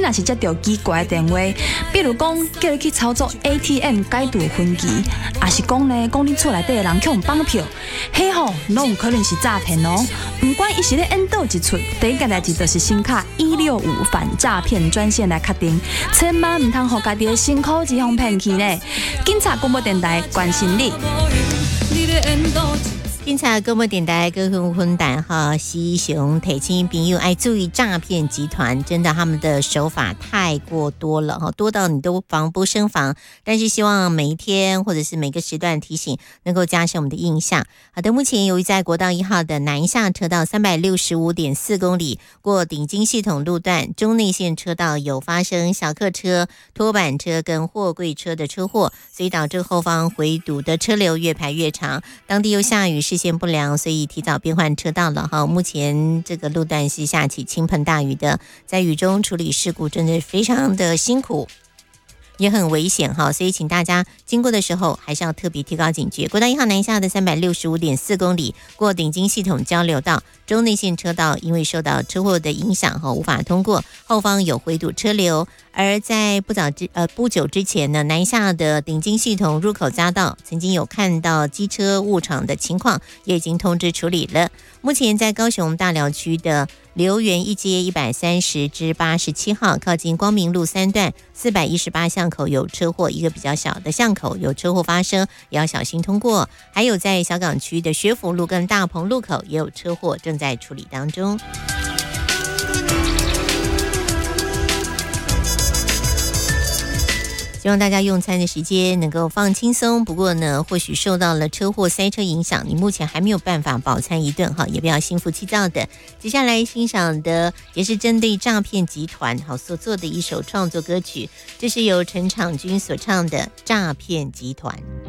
若是接到奇怪的电话，比如讲叫你去操作 ATM 改度分期，也是讲呢，讲你厝内底的人去用绑票，迄吼拢有可能是诈骗哦。不管伊是咧演倒一出，第一件代志就是先卡165反诈骗专线来确定，千万唔通互家己的辛苦之方骗去呢。警察广播电台关心你。 警察广播电台各分分台哈，西熊提醒朋友爱注意诈骗集团，真的他们的手法太过多了哈，多到你都防不胜防。但是希望每一天或者是每个时段提醒，能够加深我们的印象。好的，目前由于在国道1号的南下车道365.4公里过顶金系统路段中内线车道有发生小客车、拖板车跟货柜车的车祸，所以导致后方回堵的车流越排越长。当地又下雨，视线不良，所以提早变换车道了哈。目前这个路段是下起倾盆大雨的，在雨中处理事故真的非常的辛苦，也很危险哈，所以请大家经过的时候还是要特别提高警觉。国道1号南下的365.4公里过顶金系统交流道中内线车道，因为受到车祸的影响无法通过，后方有回堵车流。而在不久之前呢，南下的顶金系统入口匝道曾经有看到机车误闯的情况，也已经通知处理了。目前在高雄大寮区的留园一街130至87号靠近光明路3段418巷口有车祸，一个比较小的巷口有车祸发生，也要小心通过。还有在小港区的学府路跟大鹏路口也有车祸，正在处理当中。希望大家用餐的时间能够放轻松，不过呢，或许受到了车祸塞车影响，你目前还没有办法饱餐一顿哈，也不要心浮气躁的。接下来欣赏的也是针对诈骗集团所做的一首创作歌曲，这是由陈昶君所唱的《诈骗集团》。